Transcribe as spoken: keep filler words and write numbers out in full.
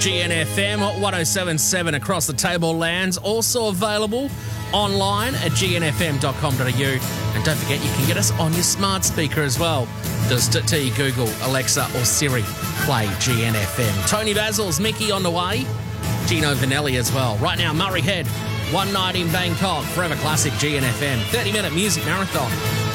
G N F M one oh seven point seven across the tablelands. Also available online at g n f m dot com dot a u. And don't forget, you can get us on your smart speaker as well. Just to Google, Alexa or Siri, play G N F M. Tony Basil's Mickey on the way. Gino Vanelli as well. Right now, Murray Head, One Night in Bangkok, Forever Classic G N F M. thirty minute music marathon.